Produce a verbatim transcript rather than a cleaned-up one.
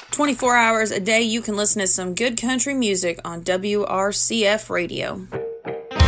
twenty-four hours a day, you can listen to some good country music on W R C F Radio.